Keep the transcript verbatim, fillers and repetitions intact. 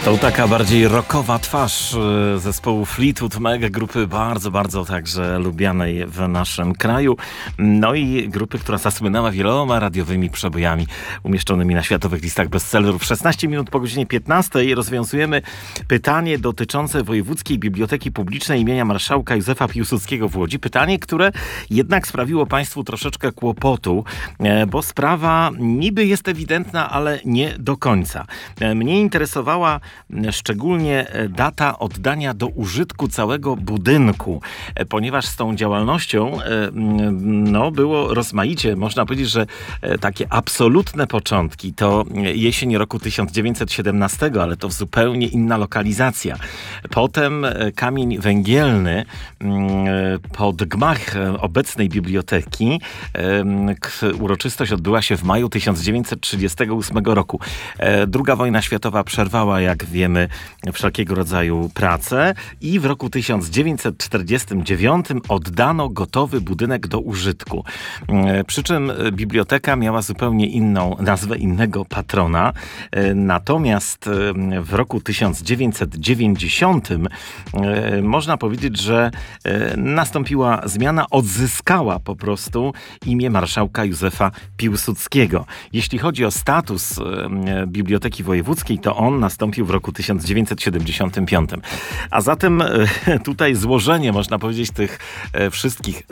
To taka bardziej rockowa twarz zespołu Fleetwood Mac, grupy bardzo, bardzo także lubianej w naszym kraju. No i grupy, która zasłynęła wieloma radiowymi przebojami umieszczonymi na światowych listach bestsellerów. szesnaście minut po godzinie piętnastej rozwiązujemy pytanie dotyczące Wojewódzkiej Biblioteki Publicznej imienia Marszałka Józefa Piłsudskiego w Łodzi. Pytanie, które jednak sprawiło Państwu troszeczkę kłopotu, bo sprawa niby jest ewidentna, ale nie do końca. Mnie interesowała szczególnie data oddania do użytku całego budynku, ponieważ z tą działalnością no, było rozmaicie. Można powiedzieć, że takie absolutne początki to jesień roku tysiąc dziewięćset siedemnastego, ale to zupełnie inna lokalizacja. Potem kamień węgielny pod gmach obecnej biblioteki. Uroczystość odbyła się w maju tysiąc dziewięćset trzydziestego ósmego roku. Druga wojna światowa przerwała, jak wiemy, wszelkiego rodzaju prace i w roku tysiąc dziewięćset czterdziestym dziewiątym oddano gotowy budynek do użytku. Przy czym biblioteka miała zupełnie inną nazwę, innego patrona. Natomiast w roku tysiąc dziewięćset dziewięćdziesiątym można powiedzieć, że nastąpiła zmiana, odzyskała po prostu imię marszałka Józefa Piłsudskiego. Jeśli chodzi o status Biblioteki Wojewódzkiej, to on nastąpił w roku tysiąc dziewięćset siedemdziesiątym piątym. A zatem tutaj złożenie, można powiedzieć, tych wszystkich